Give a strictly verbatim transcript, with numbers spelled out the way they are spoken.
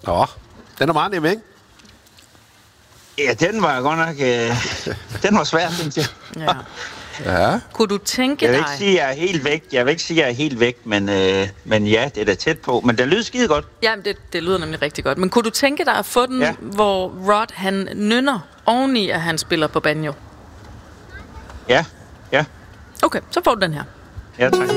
Nå, den er meget nem, ikke? Ja, den var godt nok... Øh, den var svær, synes jeg. Ja. Ja. Kunne du tænke Jeg vil dig... ikke sige, at jeg er helt væk. Jeg vil ikke sige, at jeg er helt væk, men, øh, men ja, det er da tæt på. Men den lyder skide godt. Jamen, det, det lyder nemlig rigtig godt. Men kunne du tænke dig at få den, Ja. hvor Rod, han nynner oveni, at han spiller på banjo? Ja, ja, Okay, så får du den her. ja, tak.